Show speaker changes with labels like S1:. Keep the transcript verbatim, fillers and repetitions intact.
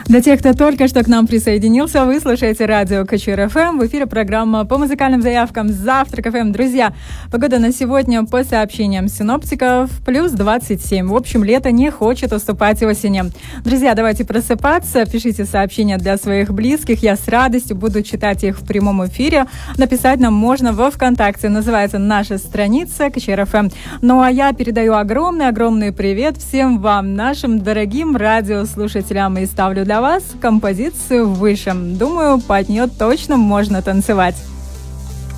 S1: Для тех, кто только что к нам присоединился, вы слушаете радио КЧР эф эм. В эфире программа по музыкальным заявкам «Завтрак эф эм». Друзья, погода на сегодня по сообщениям синоптиков плюс двадцать семь. В общем, лето не хочет уступать осени. Друзья, давайте просыпаться, пишите сообщения для своих близких. Я с радостью буду читать их в прямом эфире. Написать нам можно во ВКонтакте. Называется наша страница КЧР эф эм. Ну а я передаю огромный-огромный привет всем вам, нашим дорогим радиослушателям, и ставлю для вас композицию «Выше». Думаю, под нее точно можно танцевать.